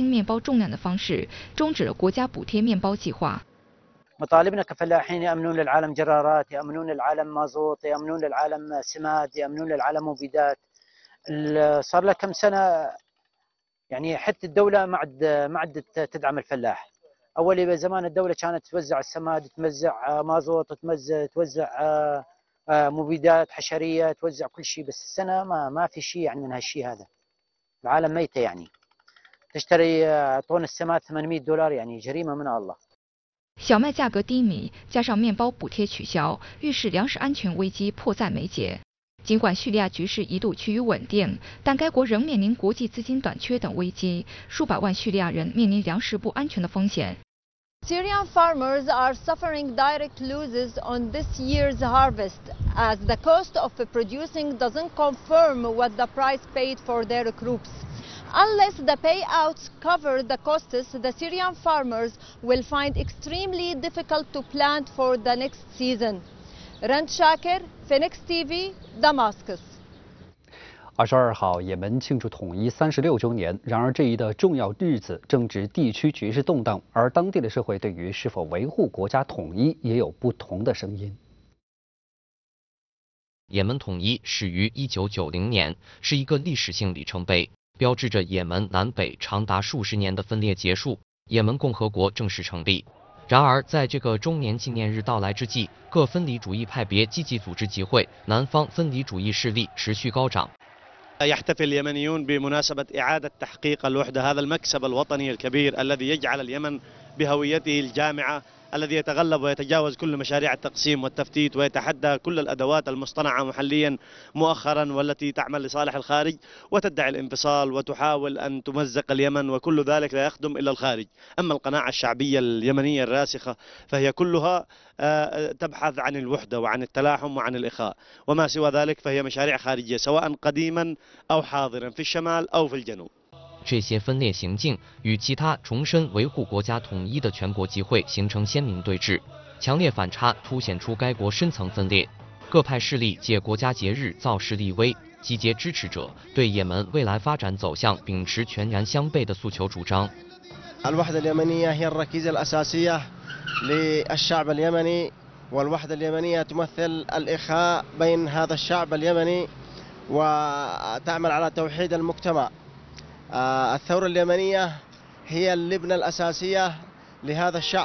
轻面包重量的方式，终止了国家补贴面包计划。 مطالبنا كفلاحين يأمنون للعالم جرارات، يأمنون للعالم مازوت، يأمنون للعالم سماد، يأمنون للعالم مبيدات. صار لها كم سنة يعني حتى الدولة ما عاد تدعم الفلاح. أول زمان الدولة كانت توزع السماد، توزع مازوت، توزع مبيدات حشرية، توزع كل شيء، بس السنة ما في شيء يعني من هالشيء هذا. العالم ميتة يعني. تشتري طن السماد $800 يعني جريمة من الله。 小麦价格低迷，加上面包补贴取消，预示粮食安全危机迫在眉睫。尽管叙利亚局势一度趋于稳定，但该国仍面临国际资金短缺等危机，数百万叙利亚人面临粮食不安全的风险。 Syrian farmers are suffering direct losses on this year's harvest, as the cost of producing doesn't confirm what the price paid for their crops. Unless the payouts cover the costs, the Syrian farmers will find extremely difficult to plant for the next season. Rand Shaker, Phoenix TV, Damascus. 22号，也门庆祝统一36周年。然而，这一的重要日子正值地区局势动荡，而当地的社会对于是否维护国家统一也有不同的声音。 也门统一始于1990年，是一个历史性里程碑，标志着也门南北长达数十年的分裂结束，也门共和国正式成立。然而，在这个周年纪念日到来之际，各分离主义派别积极组织集会，南方分离主义势力持续高涨。 يحتفل اليمنيون بمناسبة إعادة تحقيق الوحدة، هذا المكسب الوطني الكبير الذي يجعل اليمن بهويته الجامعة، الذي يتغلب ويتجاوز كل مشاريع التقسيم والتفتيت ويتحدى كل الأدوات المصطنعة محليا مؤخرا والتي تعمل لصالح الخارج وتدعي الانفصال وتحاول أن تمزق اليمن، وكل ذلك لا يخدم إلا الخارج. أما القناعة الشعبية اليمنية الراسخة فهي كلها تبحث عن الوحدة وعن التلاحم وعن الإخاء، وما سوى ذلك فهي مشاريع خارجية سواء قديما أو حاضرا في الشمال أو في الجنوب. 这些分裂行径与其他重申维护国家统一的全国集会形成鲜明对峙，强烈反差凸显出该国深层分裂。各派势力借国家节日造势立威，集结支持者，对也门未来发展走向秉持全然相悖的诉求主张。 الوحدة اليمنية هي الركيزة الأساسية للشعب اليمني، والوحدة اليمنية تمثل الإخاء بين هذا الشعب اليمني وتعمل على توحيد المجتمع. الثورة اليمنية هي اللبنة الأساسية لهذا الشعب،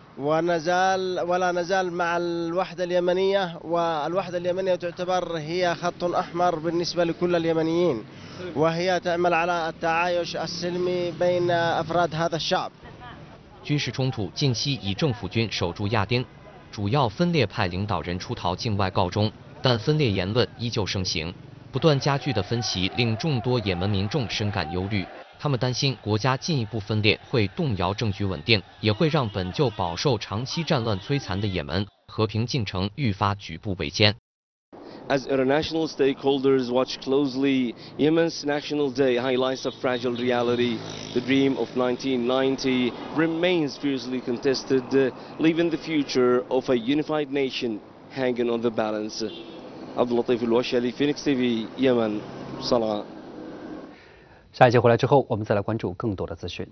ولا نزال مع الوحدة اليمنية، والوحدة اليمنية تعتبر هي خط أحمر بالنسبة لكل اليمنيين، وهي تعمل على التعايش السلمي بين أفراد هذا الشعب. 军事冲突近期以政府军守住亚丁，主要分裂派领导人出逃境外告终，但分裂言论依旧盛行。 不断加剧的分歧令众多也门民众深感忧虑，他们担心国家进一步分裂会动摇政局稳定，也会让本就饱受长期战乱摧残的也门和平进程愈发举步维艰。 As international stakeholders watch closely, Yemen's National Day highlights a fragile reality. The dream of 1990 remains fiercely contested, leaving the future of a unified nation hanging on the balance. عبد اللطيف الوشلي Phoenix TV 也门صنعاء 下一节回来之后，我们再来关注更多的资讯。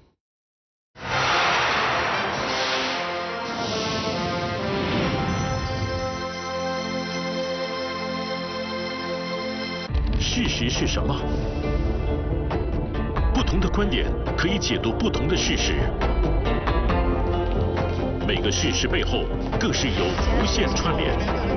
事实是什么？不同的观点可以解读不同的事实。每个事实背后更是有无限串联。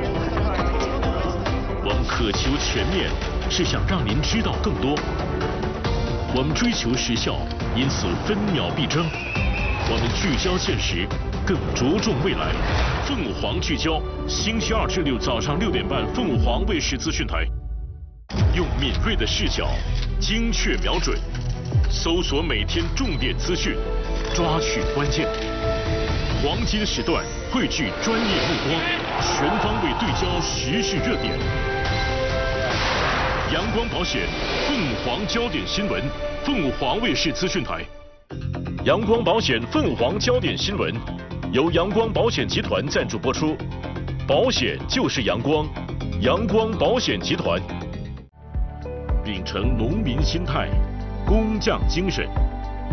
我们渴求全面，是想让您知道更多。我们追求时效，因此分秒必争。我们聚焦现实，更着重未来。凤凰聚焦，星期2至6早上6点半，凤凰卫视资讯台，用敏锐的视角，精确瞄准，搜索每天重点资讯，抓取关键。黄金时段汇聚专业目光，全方位对焦时事热点。 阳光保险，凤凰焦点新闻，凤凰卫视资讯台。阳光保险，凤凰焦点新闻，由阳光保险集团赞助播出。保险就是阳光，阳光保险集团。秉承农民心态，工匠精神，